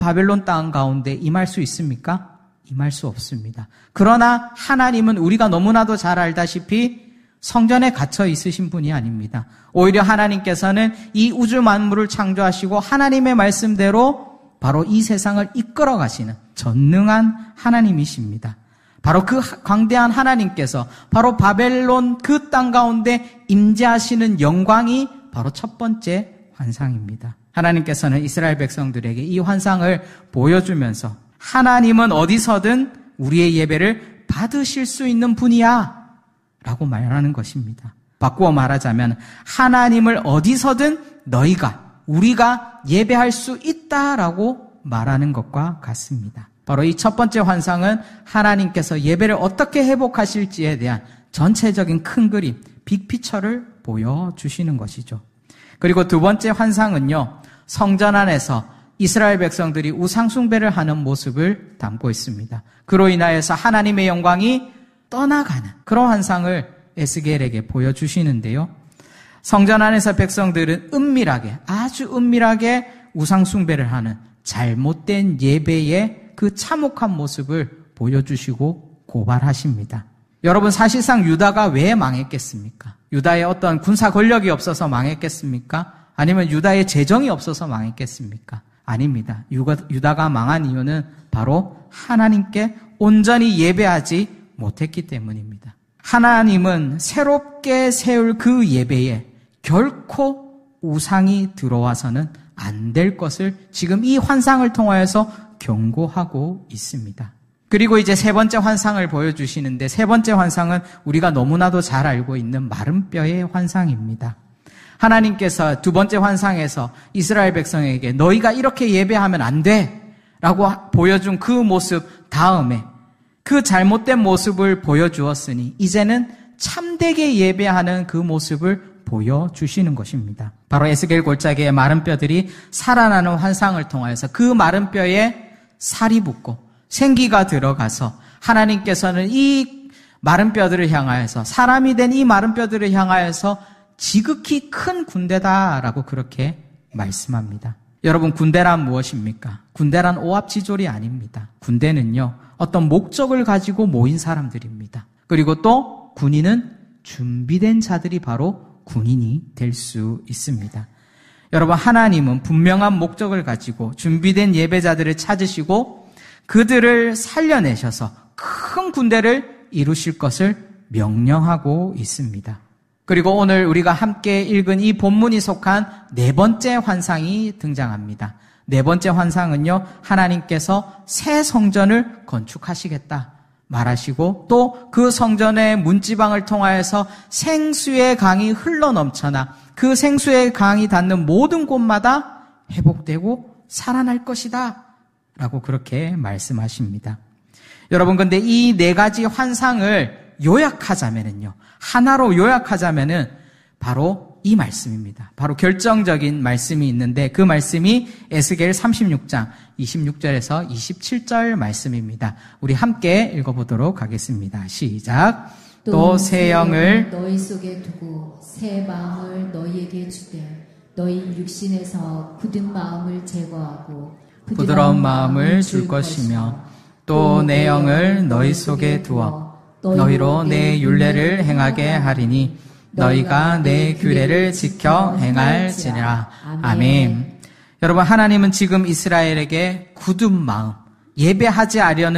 바벨론 땅 가운데 임할 수 있습니까? 임할 수 없습니다. 그러나 하나님은 우리가 너무나도 잘 알다시피 성전에 갇혀 있으신 분이 아닙니다. 오히려 하나님께서는 이 우주 만물을 창조하시고 하나님의 말씀대로 바로 이 세상을 이끌어 가시는 전능한 하나님이십니다. 바로 그 광대한 하나님께서 바로 바벨론 그 땅 가운데 임재하시는 영광이 바로 첫 번째 환상입니다. 하나님께서는 이스라엘 백성들에게 이 환상을 보여주면서 하나님은 어디서든 우리의 예배를 받으실 수 있는 분이야 라고 말하는 것입니다. 바꾸어 말하자면 하나님을 어디서든 우리가 예배할 수 있다라고 말하는 것과 같습니다. 바로 이 첫 번째 환상은 하나님께서 예배를 어떻게 회복하실지에 대한 전체적인 큰 그림, 빅피처를 보여주시는 것이죠. 그리고 두 번째 환상은요, 성전 안에서 이스라엘 백성들이 우상 숭배를 하는 모습을 담고 있습니다. 그로 인하여서 하나님의 영광이 떠나가는 그런 환상을 에스겔에게 보여주시는데요. 성전 안에서 백성들은 아주 은밀하게 우상 숭배를 하는 잘못된 예배의 그 참혹한 모습을 보여주시고 고발하십니다. 여러분, 사실상 유다가 왜 망했겠습니까? 유다의 어떤 군사 권력이 없어서 망했겠습니까? 아니면 유다의 재정이 없어서 망했겠습니까? 아닙니다. 유다가 망한 이유는 바로 하나님께 온전히 예배하지 못했기 때문입니다. 하나님은 새롭게 세울 그 예배에 결코 우상이 들어와서는 안 될 것을 지금 이 환상을 통하여서 경고하고 있습니다. 그리고 이제 세 번째 환상을 보여주시는데, 세 번째 환상은 우리가 너무나도 잘 알고 있는 마른 뼈의 환상입니다. 하나님께서 두 번째 환상에서 이스라엘 백성에게 너희가 이렇게 예배하면 안 돼 라고 보여준 그 모습 다음에 그 잘못된 모습을 보여주었으니 이제는 참되게 예배하는 그 모습을 보여주시는 것입니다. 바로 에스겔 골짜기의 마른 뼈들이 살아나는 환상을 통하여서 그 마른 뼈에 살이 붙고 생기가 들어가서 하나님께서는 이 마른 뼈들을 향하여서, 사람이 된 이 마른 뼈들을 향하여서 지극히 큰 군대다라고 그렇게 말씀합니다. 여러분, 군대란 무엇입니까? 군대란 오합지졸이 아닙니다. 군대는요, 어떤 목적을 가지고 모인 사람들입니다. 그리고 또 군인은 준비된 자들이 바로 군인이 될 수 있습니다. 여러분, 하나님은 분명한 목적을 가지고 준비된 예배자들을 찾으시고 그들을 살려내셔서 큰 군대를 이루실 것을 명령하고 있습니다. 그리고 오늘 우리가 함께 읽은 이 본문이 속한 네 번째 환상이 등장합니다. 네 번째 환상은요, 하나님께서 새 성전을 건축하시겠다 말하시고 또 그 성전의 문지방을 통하여서 생수의 강이 흘러넘쳐나 그 생수의 강이 닿는 모든 곳마다 회복되고 살아날 것이다 라고 그렇게 말씀하십니다. 여러분, 근데 이 네 가지 환상을 요약하자면은요, 하나로 요약하자면은 바로 이 말씀입니다. 바로 결정적인 말씀이 있는데 그 말씀이 에스겔 36장 26절에서 27절 말씀입니다. 우리 함께 읽어보도록 하겠습니다. 시작. 또 새 영을 너희 속에 두고 새 마음을 너희에게 주되 너희 육신에서 굳은 마음을 제거하고 부드러운 마음을 줄 것이며 또 내 영을 너희 속에 두어 너희로 내 율례를 행하게 하리니 너희가 내 규례를 지켜 행할지니라. 아멘. 여러분, 하나님은 지금 이스라엘에게 굳은 마음, 예배하지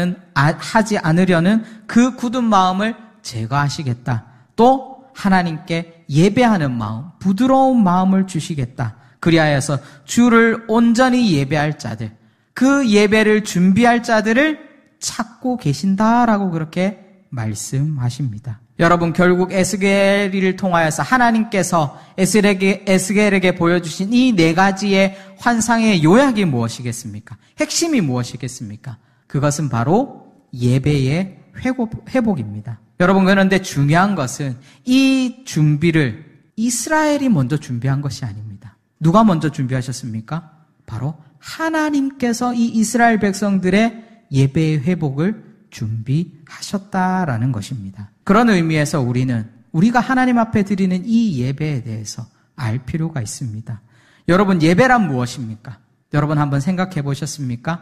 않으려는 그 굳은 마음을 제거하시겠다. 또 하나님께 예배하는 마음, 부드러운 마음을 주시겠다. 그리하여서 주를 온전히 예배할 자들, 그 예배를 준비할 자들을 찾고 계신다라고 그렇게 말씀하십니다. 여러분, 결국 에스겔을 통하여서 하나님께서 에스겔에게 보여주신 이 네 가지의 환상의 요약이 무엇이겠습니까? 핵심이 무엇이겠습니까? 그것은 바로 예배의 회복입니다. 여러분, 그런데 중요한 것은 이 준비를 이스라엘이 먼저 준비한 것이 아닙니다. 누가 먼저 준비하셨습니까? 바로 하나님께서 이 이스라엘 백성들의 예배의 회복을 준비하셨다라는 것입니다. 그런 의미에서 우리가 하나님 앞에 드리는 이 예배에 대해서 알 필요가 있습니다. 여러분, 예배란 무엇입니까? 여러분 한번 생각해 보셨습니까?